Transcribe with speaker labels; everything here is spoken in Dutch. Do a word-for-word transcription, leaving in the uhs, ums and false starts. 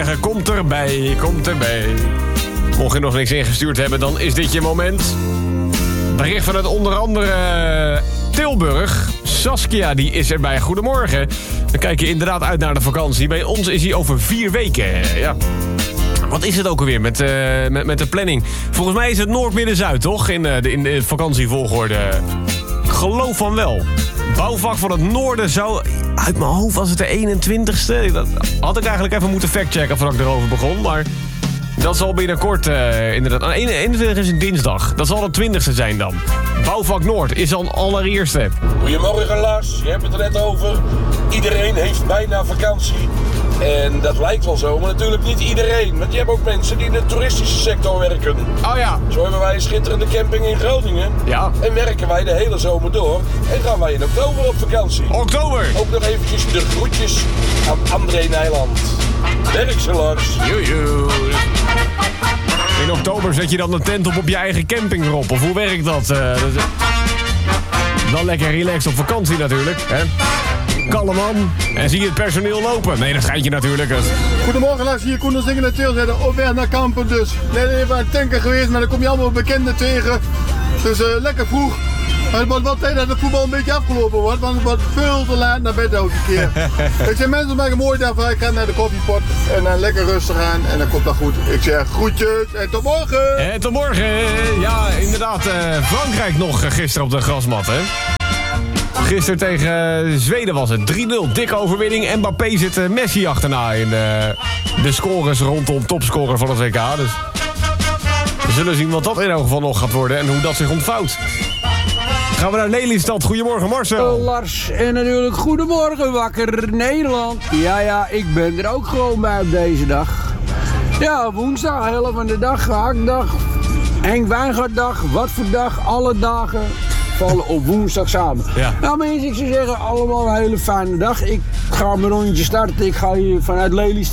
Speaker 1: Goedemorgen, komt erbij, komt erbij. Mocht je nog niks ingestuurd hebben, dan is dit je moment. Bericht vanuit onder andere Tilburg. Saskia, die is erbij. Goedemorgen. We kijken inderdaad uit naar de vakantie. Bij ons is die over vier weken. Ja. Wat is het ook alweer met, uh, met, met de planning? Volgens mij is het Noord, Midden, Zuid, toch? In, uh, de, in de vakantievolgorde. Ik geloof van wel. Bouwvak van het Noorden zou... Uit mijn hoofd was het de eenentwintigste. Dat had ik eigenlijk even moeten factchecken voordat ik erover begon. Maar dat zal binnenkort uh, inderdaad... eenentwintig is een dinsdag. Dat zal de twintigste zijn dan. Bouwvak Noord is dan allereerste.
Speaker 2: Goedemorgen Lars, je hebt het er net over. Iedereen heeft bijna vakantie. En dat lijkt wel zo, maar natuurlijk niet iedereen. Want je hebt ook mensen die in de toeristische sector werken.
Speaker 1: Oh ja.
Speaker 2: Zo hebben wij een schitterende camping in Groningen.
Speaker 1: Ja.
Speaker 2: En werken wij de hele zomer door. En gaan wij in oktober op vakantie.
Speaker 1: Oktober.
Speaker 2: Ook nog eventjes de groetjes aan André Nijland. Werk ze Lars.
Speaker 1: Joejoe. In oktober zet je dan een tent op op je eigen camping erop. Of hoe werkt dat? Uh, dat is... Dan lekker relaxed op vakantie natuurlijk. Hè? Kalm aan. En zie je het personeel lopen. Nee, dat schijnt je natuurlijk. Dus.
Speaker 3: Goedemorgen Lars, hier Koen en Zingen natuurlijk op weg naar kampen dus. Net even aan het tanken geweest, maar dan kom je allemaal bekenden tegen. Dus uh, lekker vroeg. Het wordt wel tijd dat de voetbal een beetje afgelopen wordt, want het wordt veel te laat naar bed elke keer. Ik zeg mensen, maak een mooi dag van, ik ga naar de koffiepot en dan lekker rustig aan en dan komt dat goed. Ik zeg groetjes en tot morgen!
Speaker 1: En tot morgen! Ja, inderdaad, uh, Frankrijk nog uh, gisteren op de grasmat, hè? Gisteren tegen uh, Zweden was het drie nul, dikke overwinning. Mbappé zit uh, Messi achterna in de, de scores rondom topscorer van het W K. Dus we zullen zien wat dat in elk geval nog gaat worden en hoe dat zich ontvouwt. Gaan we naar Lelystad. Goedemorgen Marcel.
Speaker 4: Oh, Lars, en natuurlijk goedemorgen wakker Nederland. Ja, ja, ik ben er ook gewoon bij op deze dag. Ja, woensdag, helft van de dag, gehaktdag, Henk Wijngaarddag, wat voor dag, alle dagen vallen op woensdag samen.
Speaker 1: Ja.
Speaker 4: Nou mensen, ik zou zeggen, allemaal een hele fijne dag. Ik ga mijn rondje starten, ik ga hier vanuit Lelystad.